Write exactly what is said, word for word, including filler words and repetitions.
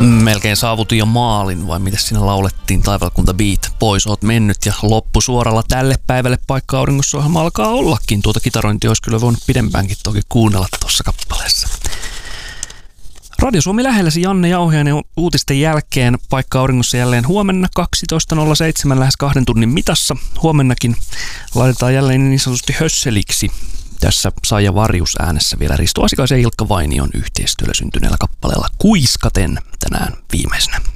Melkein saavutin jo maalin, vai miten siinä laulettiin Taivalkunta Beat. Pois oot mennyt ja loppu suoralla tälle päivälle Paikka auringossa -ohjelma alkaa ollakin. Tuota kitarointia olisi kyllä voinut pidempäänkin toki kuunnella tuossa kappaleessa. Radio Suomi lähelläsi Janne Jauhiainen uutisten jälkeen. Paikka auringossa jälleen huomenna kaksitoista nolla seitsemän lähes kahden tunnin mitassa. Huomennakin laitetaan jälleen niin sanotusti hösseliksi. Tässä Saija Varjus äänessä vielä Risto Asikaisen ja Ilkka Vainion yhteistyöllä syntyneellä kappaleella Kuiskaten tänään viimeisenä.